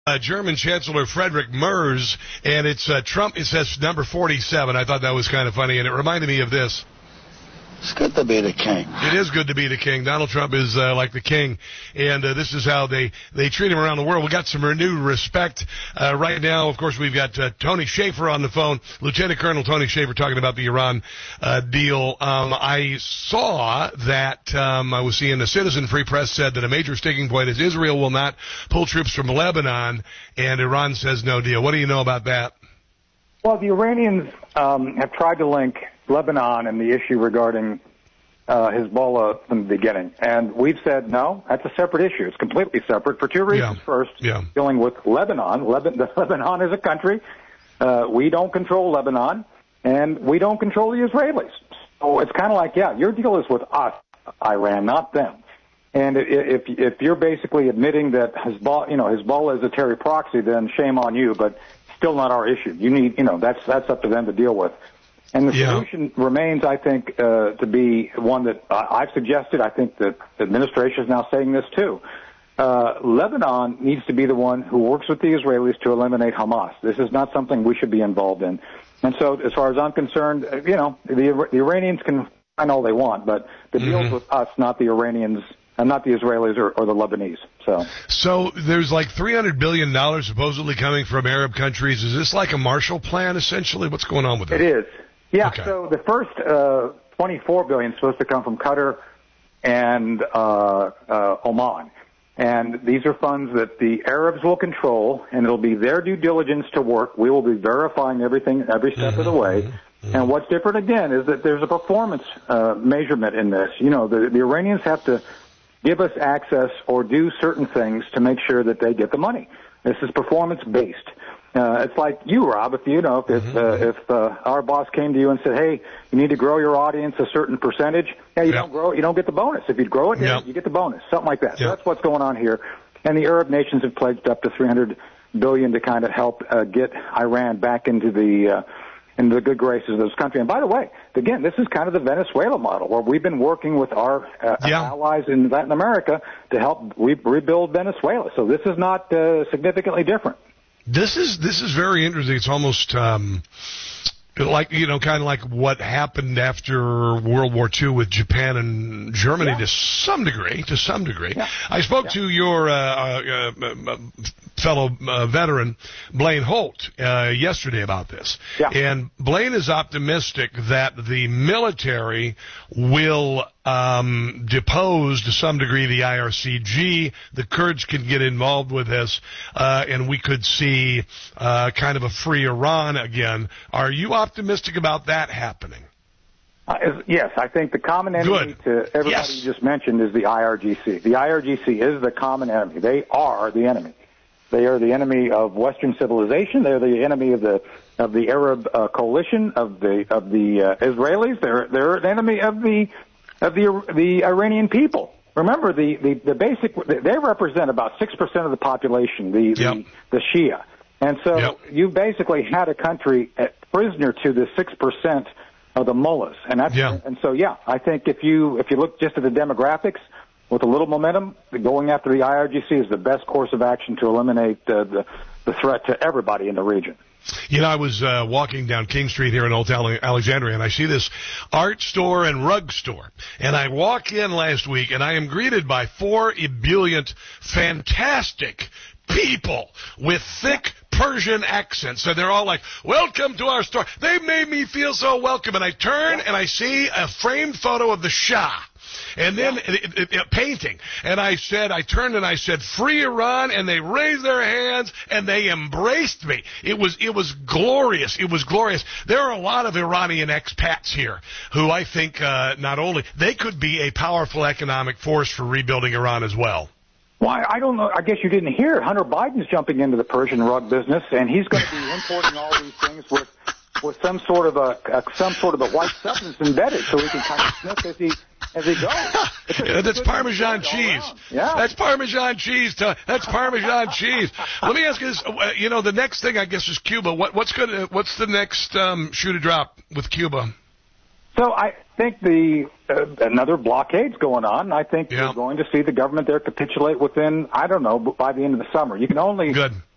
German Chancellor Friedrich Merz, and it's Trump. It says number 47. I thought that was kind of funny, and it reminded me of this. It's good to be the king. It is good to be the king. Donald Trump is like the king, and this is how they treat him around the world. We got some renewed respect right now. Of course, we've got Tony Shaffer on the phone, Lieutenant Colonel Tony Shaffer, talking about the Iran deal. I saw that I was seeing the Citizen Free Press said that a major sticking point is Israel will not pull troops from Lebanon, and Iran says no deal. What do you know about that? Well, the Iranians have tried to link Lebanon and the issue regarding Hezbollah from the beginning. And we've said, no, that's a separate issue. It's completely separate for two reasons. Yeah. First, dealing with Lebanon. Lebanon is a country. We don't control Lebanon, and we don't control the Israelis. So it's kind of like, your deal is with us, Iran, not them. And if you're basically admitting that Hezbollah is a terror proxy, then shame on you, but still not our issue. You need, that's up to them to deal with. And the solution remains, I think, to be one that I've suggested. I think the administration is now saying this too. Lebanon needs to be the one who works with the Israelis to eliminate Hamas. This is not something we should be involved in. And so, as far as I'm concerned, the Iranians can find all they want, but the deal's with us, not the Iranians, and not the Israelis or the Lebanese. So there's like $300 billion supposedly coming from Arab countries. Is this like a Marshall Plan, essentially? What's going on with that? It is. Yeah, okay. So the first $24 billion is supposed to come from Qatar and Oman. And these are funds that the Arabs will control, and it'll be their due diligence to work. We will be verifying everything every step of the way. And what's different, again, is that there's a performance measurement in this. The Iranians have to give us access or do certain things to make sure that they get the money. This is performance-based. It's like you, Rob. If our boss came to you and said, "Hey, you need to grow your audience a certain percentage," don't grow, you don't get the bonus. If you grow it, you get the bonus. Something like that. So that's what's going on here. And the Arab nations have pledged up to $300 billion to kind of help get Iran back into the good graces of this country. And by the way, again, this is kind of the Venezuela model, where we've been working with our allies in Latin America to help rebuild Venezuela. So this is not significantly different. This is very interesting. It's almost like, kind of like what happened after World War II with Japan and Germany to some degree. Yeah. I spoke to your fellow veteran, Blaine Holt, yesterday about this. Yeah. And Blaine is optimistic that the military will depose to some degree the IRGC. The Kurds can get involved with this, and we could see kind of a free Iran again. Are you optimistic about that happening? Yes, I think the common enemy to everybody you just mentioned is the IRGC. The IRGC is the common enemy. They are the enemy. They are the enemy of Western civilization. They're the enemy of the Arab coalition, of the Israelis. They're an enemy of the Iranian people. Remember, the basic, they represent about 6% of the population, the Shia. And so you basically had a country prisoner to the 6% of the mullahs. And I think if you look just at the demographics, with a little momentum, going after the IRGC is the best course of action to eliminate the threat to everybody in the region. I was walking down King Street here in Old Alexandria, and I see this art store and rug store. And I walk in last week, and I am greeted by 4 ebullient, fantastic people with thick Persian accents. And they're all like, "Welcome to our store." They made me feel so welcome. And I turn, and I see a framed photo of the Shah. And then painting. And I turned and I said, "Free Iran," and they raised their hands and they embraced me. It was glorious. It was glorious. There are a lot of Iranian expats here who I think not only they could be a powerful economic force for rebuilding Iran as well. Well, I don't know. I guess you didn't hear. Hunter Biden's jumping into the Persian rug business, and he's going to be importing all these things with some sort of a white substance embedded, so he can kind of sniff as he goes. That's Parmesan cheese. Yeah. That's Parmesan cheese. That's Parmesan cheese. Let me ask you this. The next thing I guess is Cuba. What's the next shoe to drop with Cuba? So I think another blockade's going on. I think you're going to see the government there capitulate within, by the end of the summer. You can only